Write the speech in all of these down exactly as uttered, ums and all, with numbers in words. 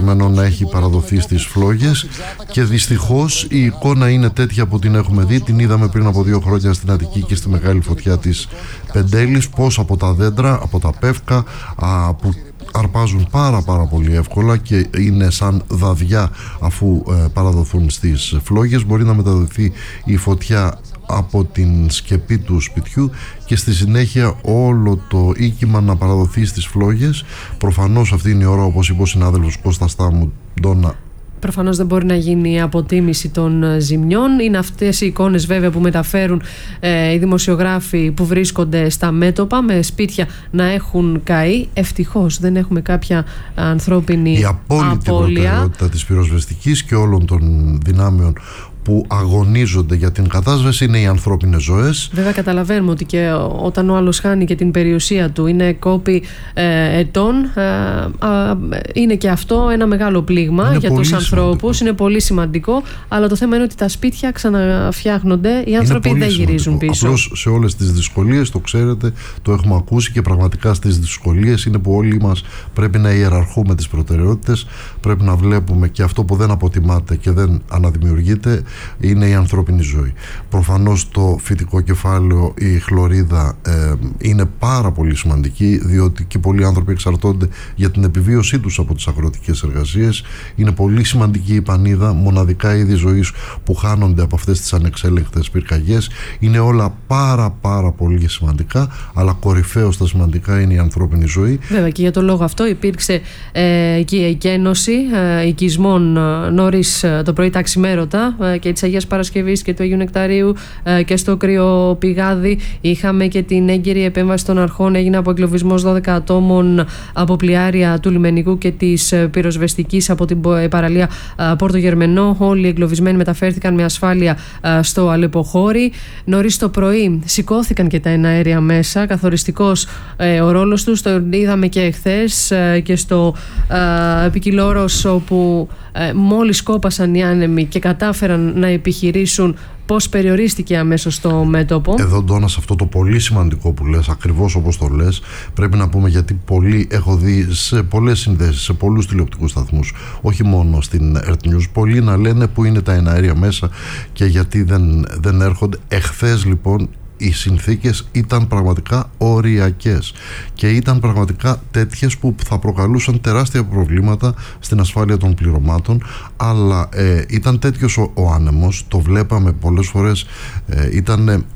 Γερμανό να έχει παραδοθεί στις φλόγες, και δυστυχώς η εικόνα είναι τέτοια που την έχουμε δει. Την είδαμε πριν από δύο χρόνια στην Αττική και στη μεγάλη φωτιά της Πεντέλης, πως από τα δέντρα, από τα πεύκα α, που αρπάζουν πάρα πάρα πολύ εύκολα και είναι σαν δαδιά αφού ε, παραδοθούν στις φλόγες, μπορεί να μεταδοθεί η φωτιά από την σκεπή του σπιτιού και στη συνέχεια όλο το οίκημα να παραδοθεί στις φλόγες. Προφανώς αυτή είναι η ώρα, όπως είπε ο συνάδελφος Κώστας Στάμου Ντόνα. Προφανώς δεν μπορεί να γίνει η αποτίμηση των ζημιών. Είναι αυτές οι εικόνες βέβαια που μεταφέρουν ε, οι δημοσιογράφοι που βρίσκονται στα μέτωπα, με σπίτια να έχουν καεί. Ευτυχώς δεν έχουμε κάποια ανθρώπινη η απόλυτη απώλεια. Προτεραιότητα της πυροσβεστικής και όλων των δυνάμεων που αγωνίζονται για την κατάσβεση είναι οι ανθρώπινες ζωές. Βέβαια καταλαβαίνουμε ότι και όταν ο άλλος χάνει και την περιουσία του, είναι κόπη ε, ετών, ε, ε, είναι και αυτό ένα μεγάλο πλήγμα είναι για τους ανθρώπους, είναι πολύ σημαντικό, αλλά το θέμα είναι ότι τα σπίτια ξαναφτιάχνονται, οι άνθρωποι δεν γυρίζουν σημαντικό. Πίσω. Απλώς σε όλες τις δυσκολίες, το ξέρετε, το έχουμε ακούσει, και πραγματικά στις δυσκολίες είναι που όλοι μας πρέπει να ιεραρχούμε τις προτεραιότητες, πρέπει να βλέπουμε και αυτό που δεν αποτιμάται και δεν αναδημιουργείται, είναι η ανθρώπινη ζωή. Προφανώς το φυτικό κεφάλαιο, η χλωρίδα ε, είναι πάρα πολύ σημαντική, διότι και πολλοί άνθρωποι εξαρτώνται για την επιβίωσή τους από τις αγροτικές εργασίες. Είναι πολύ σημαντική η πανίδα, μοναδικά είδη ζωής που χάνονται από αυτές τις ανεξέλεγκτες πυρκαγιές. Είναι όλα πάρα πάρα πολύ σημαντικά, αλλά κορυφαίως τα σημαντικά είναι η ανθρώπινη ζωή. Βέβαια, και για τον λόγο αυτό υπήρξε ε, και η εκένωση ε, οικισμών ε, νωρίς ε, το πρωί τα ξημέρωτα ε, και της Αγίας Παρασκευής και του Αγίου Νεκταρίου ε, και στο Κρυοπηγάδι. Είχαμε και την έγκαιρη επέμβαση των αρχών. Έγινε αποεγκλωβισμός δώδεκα ατόμων από πλοιάρια του λιμενικού και της πυροσβεστικής από την παραλία Πόρτο Γερμενό. Όλοι οι εγκλωβισμένοι μεταφέρθηκαν με ασφάλεια στο Αλεποχώρι. Νωρίς το πρωί σηκώθηκαν και τα εναέρια μέσα. Καθοριστικός ε, ο ρόλος τους. Το είδαμε και εχθές ε, και στο ε, Επικυλόρος, όπου ε, μόλις κόπασαν οι άνεμοι και κατάφεραν να επιχειρήσουν, πώς περιορίστηκε αμέσως το μέτωπο. Εδώ, Ντόνα, σε αυτό το πολύ σημαντικό που λες, ακριβώς όπως το λες, πρέπει να πούμε, γιατί πολλοί, έχω δει σε πολλές συνδέσεις, σε πολλούς τηλεοπτικούς σταθμούς, όχι μόνο στην Earth News, πολλοί να λένε που είναι τα εναέρια μέσα και γιατί δεν, δεν έρχονται. Εχθές λοιπόν οι συνθήκες ήταν πραγματικά οριακές και ήταν πραγματικά τέτοιες που θα προκαλούσαν τεράστια προβλήματα στην ασφάλεια των πληρωμάτων, αλλά ε, ήταν τέτοιος ο, ο άνεμος, το βλέπαμε πολλές φορές, ε, ήταν ε,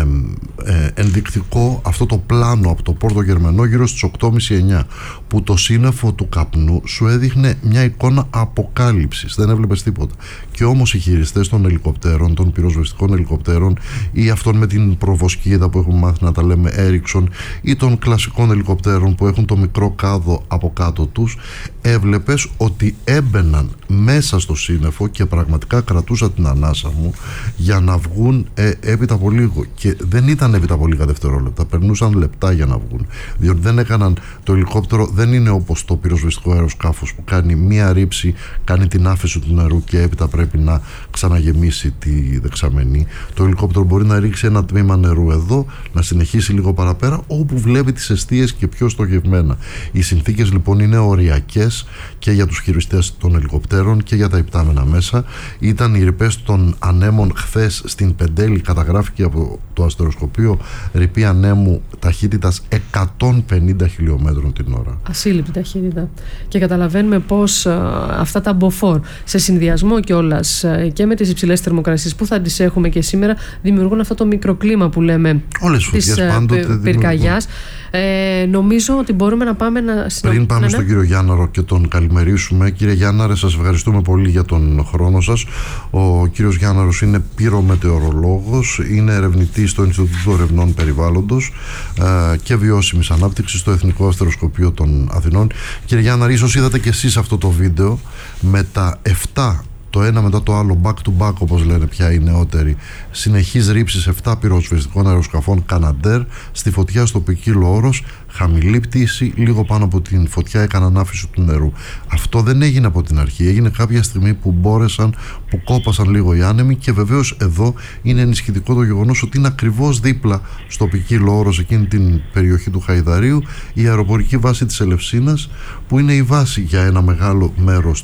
ε, ενδεικτικό αυτό το πλάνο από το Πόρτο Γερμενό γύρω στις οκτώ και μισή εννιά, που το σύννεφο του καπνού σου έδειχνε μια εικόνα αποκάλυψης, δεν έβλεπες τίποτα, και όμως οι χειριστές των ελικοπτέρων, των πυροσβεστικών ελικοπτέρων ή αυτών με την προβοσκίδα που έχουμε μάθει να τα λέμε Ericsson, ή των κλασικών ελικοπτέρων που έχουν το μικρό κάδο από κάτω τους, έβλεπες ότι έμπαιναν μέσα στο σύννεφο και πραγματικά κρατούσα την ανάσα μου για να βγουν ε, έπειτα από λίγο, και δεν ήταν έπειτα από λίγα δευτερόλεπτα, περνούσαν λεπτά για να βγουν, διότι δεν έκαναν, το ελικόπτερο δεν είναι όπως το πυροσβεστικό αεροσκάφος που κάνει μία ρήψη, κάνει την άφεση του νερού και έπειτα πρέπει να ξαναγεμίσει τη δεξαμενή. Το ελικόπτερο μπορεί να ρίξει ένα τμήμα νερού εδώ, να συνεχίσει λίγο παραπέρα όπου βλέπει τις εστίες και πιο στοχευμένα. Οι συνθήκες λοιπόν είναι οριακές και για τους χειριστές των ελικοπτέρων και για τα υπτάμενα μέσα. Ήταν οι ρηπές των ανέμων χθες στην Πεντέλη, καταγράφηκε από το αστεροσκοπείο ρηπή ανέμου ταχύτητας εκατόν πενήντα χιλιόμετρων την ώρα. Ασύλληπτη ταχύτητα. Και καταλαβαίνουμε πως α, αυτά τα μποφόρ, σε συνδυασμό κιόλας και με τις υψηλές θερμοκρασίες που θα τις έχουμε και σήμερα, δημιουργούν αυτό το μικροκλίμα που λέμε της πυρκαγιάς. Ε, νομίζω ότι μπορούμε να πάμε να συναντήσουμε. Πριν πάμε ναι, στον κύριο Γιάνναρο και τον καλημερίσουμε, κύριε Γιάνναρε, σας ευχαριστούμε πολύ για τον χρόνο σας. Ο κύριος Γιάνναρος είναι πυρομετεωρολόγος, είναι ερευνητής στο Ινστιτούτο Ερευνών Περιβάλλοντος ε, και Βιώσιμης Ανάπτυξης στο Εθνικό Αστεροσκοπείο των Αθηνών. Κύριε Γιάνναρε, ίσως είδατε και εσείς αυτό το βίντεο με τα εφτά, το ένα μετά το άλλο, back to back όπως λένε πια οι νεότεροι, συνεχείς ρήψεις εφτά πυροσβεστικών αεροσκαφών Καναντέρ στη φωτιά στο Ποικίλο Όρος, χαμηλή πτήση, λίγο πάνω από την φωτιά έκαναν άφηση του νερού. Αυτό δεν έγινε από την αρχή, έγινε κάποια στιγμή που μπόρεσαν, που κόπασαν λίγο οι άνεμοι, και βεβαίως εδώ είναι ενισχυτικό το γεγονός ότι είναι ακριβώς δίπλα στο Ποικίλο Όρος, εκείνη την περιοχή του Χαϊδαρίου, η αεροπορική βάση της Ελευσίνας, που είναι η βάση για ένα μεγάλο μέρος